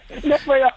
No puedo,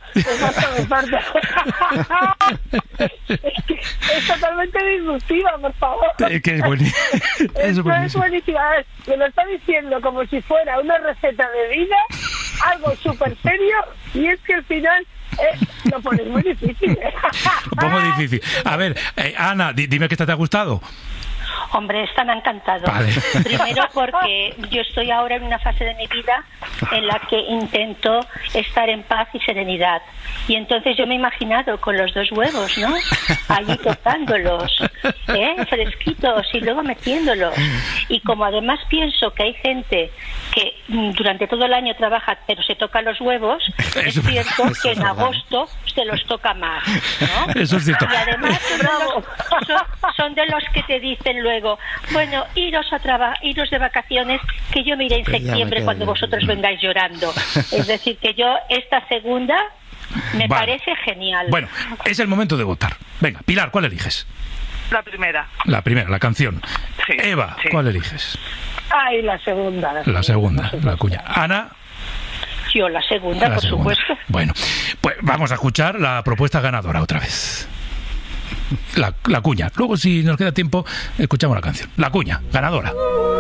es totalmente disruptiva, por favor. Es que es buenísimo. Es buenísima. Me lo está diciendo como si fuera una receta de vida, algo súper serio, y es que al final lo pones muy difícil. Lo pongo difícil. A ver, Ana, dime que esta te ha gustado. Hombre, esta me ha encantado. Vale. Primero porque yo estoy ahora en una fase de mi vida en la que intento estar en paz y serenidad. Y entonces yo me he imaginado con los 2 huevos, ¿no? Allí tocándolos, fresquitos, y luego metiéndolos. Y como además pienso que hay gente que durante todo el año trabaja pero se toca los huevos, es cierto que en agosto se los toca más, ¿no? Eso es cierto. Y además son de los que te dicen luego, bueno, iros de vacaciones, que yo me iré en septiembre cuando vosotros vengáis llorando. Es decir, que yo esta segunda me parece genial. Bueno, es el momento de votar. Venga, Pilar, ¿cuál eliges? La primera. La primera, la canción. Sí, Eva, sí. ¿cuál eliges? Ay, la segunda. La segunda, la cuña. Ana. Yo la segunda, por supuesto. Bueno, pues vamos a escuchar la propuesta ganadora otra vez. La cuña. Luego, si nos queda tiempo, escuchamos la canción. La cuña, ganadora.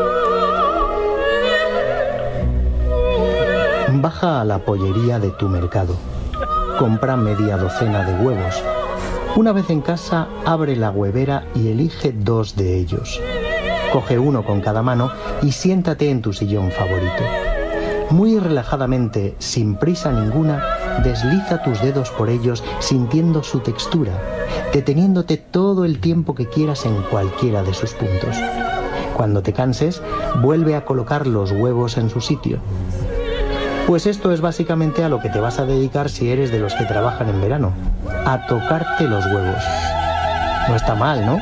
Baja a la pollería de tu mercado. Compra media docena de huevos. Una vez en casa, abre la huevera y elige 2 de ellos. Coge uno con cada mano y siéntate en tu sillón favorito. Muy relajadamente, sin prisa ninguna, desliza tus dedos por ellos sintiendo su textura, deteniéndote todo el tiempo que quieras en cualquiera de sus puntos. Cuando te canses, vuelve a colocar los huevos en su sitio. Pues esto es básicamente a lo que te vas a dedicar si eres de los que trabajan en verano, a tocarte los huevos. No está mal, ¿no?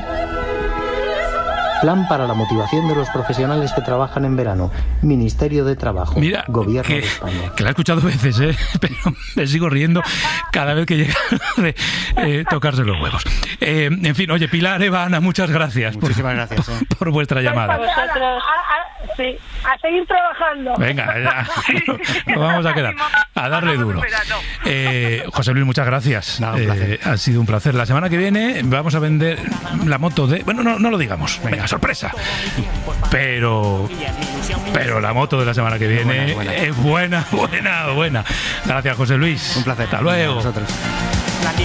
Plan para la motivación de los profesionales que trabajan en verano. Ministerio de Trabajo. Mira, Gobierno de España. Que la he escuchado veces, pero me sigo riendo cada vez que llega de tocarse los huevos. En fin, oye, Pilar, Eva, Ana, muchas gracias. Muchísimas gracias. Por vuestra llamada. Sí, a seguir trabajando. Venga, nos vamos a quedar. A darle duro. José Luis, muchas gracias. No, un placer. Ha sido un placer. La semana que viene vamos a vender la moto de... Bueno, no lo digamos. Venga, sorpresa. Pero la moto de la semana que viene es buena. Gracias, José Luis. Un placer. Hasta luego. A vosotros.